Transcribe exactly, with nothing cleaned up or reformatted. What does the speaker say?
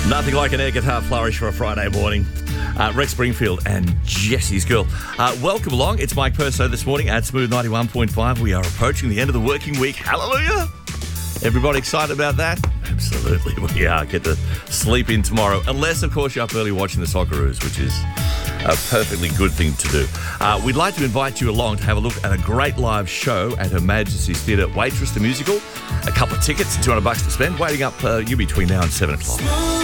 Nothing like an air guitar flourish for a Friday morning. Uh, Rex Springfield and Jesse's Girl. Uh, welcome along. It's Mike Perso this morning at Smooth ninety-one point five. We are approaching the end of the working week. Hallelujah! Everybody excited about that? Absolutely, we are. Get to sleep in tomorrow. Unless, of course, you're up early watching the Socceroos, which is a perfectly good thing to do. Uh, we'd like to invite you along to have a look at a great live show at Her Majesty's Theatre, Waitress the Musical. A couple of tickets, two hundred bucks to spend, waiting up uh, you between now and seven o'clock.